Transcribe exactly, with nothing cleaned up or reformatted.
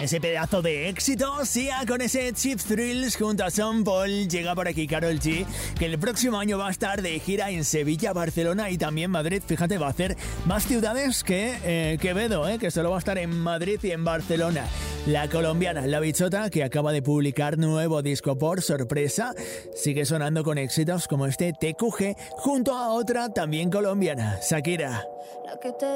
ese pedazo de éxito. Sia con ese Cheap Thrills junto a Sean Paul. Llega por aquí Karol G, que el próximo año va a estar de gira en Sevilla, Barcelona y también Madrid. Fíjate, va a hacer más ciudades que eh, Quevedo, eh, que solo va a estar en Madrid y en Barcelona. La colombiana La Bichota, que acaba de publicar nuevo disco por sorpresa, sigue sonando con éxitos como este T Q G junto a otra también colombiana, Shakira. La que te